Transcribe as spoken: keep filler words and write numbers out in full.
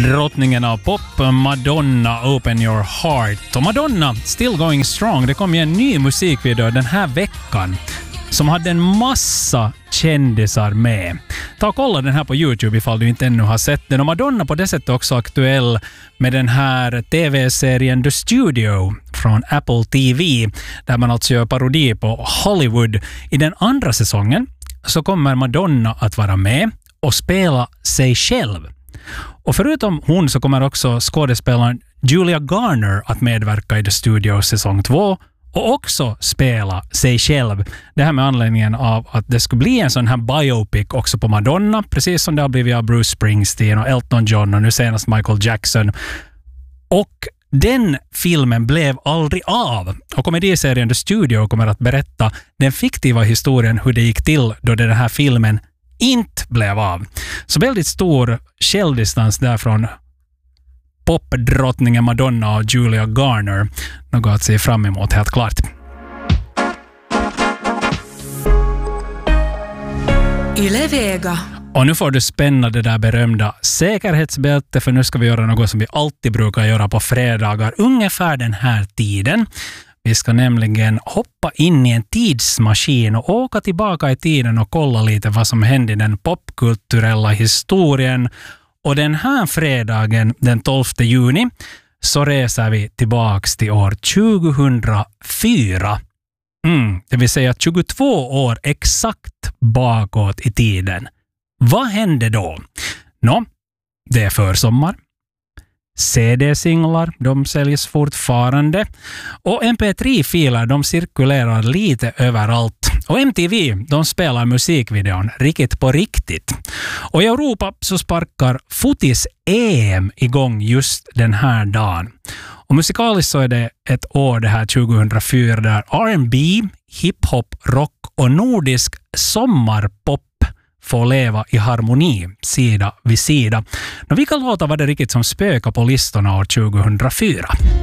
Drottningen av pop, Madonna, Open Your Heart. Och Madonna, Still Going Strong. Det kom ju en ny musikvideo den här veckan som hade en massa kändisar med. Ta och kolla den här på YouTube ifall du inte ännu har sett den. Och Madonna på det sättet också aktuell med den här tv-serien The Studio från Apple T V, där man alltså gör parodi på Hollywood. I den andra säsongen så kommer Madonna att vara med och spela sig själv. Och förutom hon så kommer också skådespelaren Julia Garner att medverka i The Studio säsong två och också spela sig själv. Det här med anledningen av att det skulle bli en sån här biopic också på Madonna, precis som det har blivit av Bruce Springsteen och Elton John och nu senast Michael Jackson. Och den filmen blev aldrig av. Och komediserien The Studio kommer att berätta den fiktiva historien hur det gick till då den här filmen inte blev av. Så väldigt stor självdistans där från popdrottningen Madonna och Julia Garner. Något att se fram emot helt klart. Yle Vega. Och nu får du spänna det där berömda säkerhetsbälte, för nu ska vi göra något som vi alltid brukar göra på fredagar ungefär den här tiden. Vi ska nämligen hoppa in i en tidsmaskin och åka tillbaka i tiden och kolla lite vad som hände i den popkulturella historien. Och den här fredagen, den tolfte juni, så reser vi tillbaks till år tjugohundrafyra. Mm, det vill säga tjugotvå år exakt bakåt i tiden. Vad hände då? Nå, det är försommar. C D-singlar, de säljs fortfarande. Och M P tre-filer, de cirkulerar lite överallt. Och M T V, de spelar musikvideon riktigt på riktigt. Och i Europa så sparkar fotis-E M igång just den här dagen. Och musikaliskt så är det ett år det här tjugohundrafyra där R and B, hiphop, rock och nordisk sommarpop får leva i harmoni, sida vid sida. Och vilka låtar var det riktigt som spökar på listorna år tjugohundrafyra?